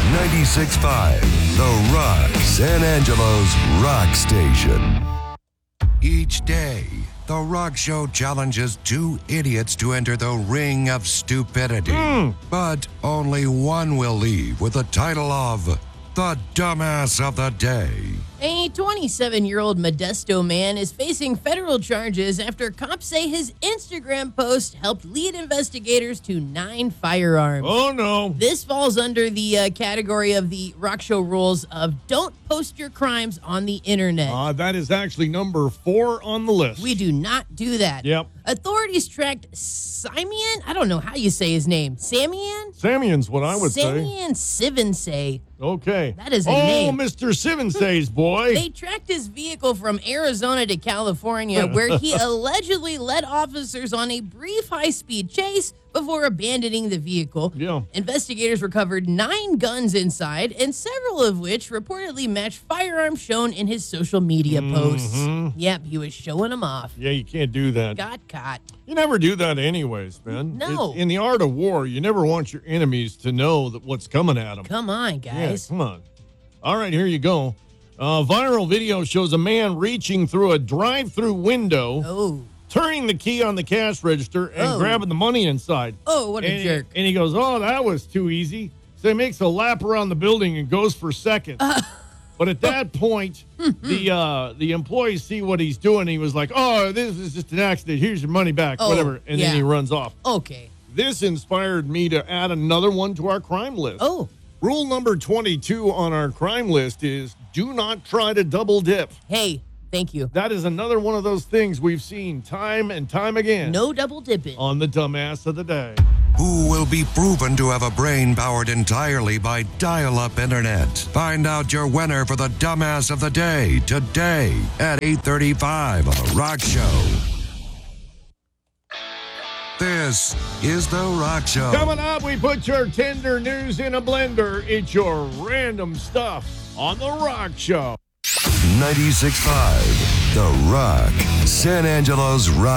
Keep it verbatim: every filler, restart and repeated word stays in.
ninety-six point five, The Rock, San Angelo's rock station. Each day, The Rock Show challenges two idiots to enter the ring of stupidity. Mm. But only one will leave with the title of The Dumbass of the Day. A twenty-seven-year-old Modesto man is facing federal charges after cops say his Instagram post helped lead investigators to nine firearms. Oh, no. This falls under the uh, category of the Rock Show rules of don't post your crimes on the internet. Uh, that is actually number four on the list. We do not do that. Yep. Authorities tracked Simeon, I don't know how you say his name, Samian? Samian's what I would say. Samian Sivansay. Okay. That is a oh, name. Oh, Mister Sivansay's boy. They tracked his vehicle from Arizona to California, where he allegedly led officers on a brief high-speed chase before abandoning the vehicle. Yeah. Investigators recovered nine guns inside, and several of which reportedly matched firearms shown in his social media posts. Yep, he was showing them off. Yeah, you can't do that. Got caught. You never do that anyways, man. No. It's- in the art of war, you never want your enemies to know that what's coming at them. Come on, Yeah, guys. come on. All right, here you go. Uh, viral video shows a man reaching through a drive-through window, Oh. turning the key on the cash register and Oh. grabbing the money inside. Oh, what a and jerk. He, and he goes, oh, that was too easy. So he makes a lap around the building and goes for second. Uh. But at that point, the uh, the employees see what he's doing. He was like, oh, this is just an accident. Here's your money back, Oh, whatever. And yeah. then he runs off. Okay. This inspired me to add another one to our crime list. Oh, Rule number twenty-two on our crime list is do not try to double dip. hey, thank you. That is another one of those things we've seen time and time again No double dipping. on the Dumbass of the Day. Who will be proven to have a brain powered entirely by dial-up internet? Find out your winner for the Dumbass of the Day today at eight thirty-five on The Rock Show. This is The Rock Show. Coming up, we put your tender news in a blender. It's your random stuff on The Rock Show. ninety-six point five, The Rock, San Angelo's rock.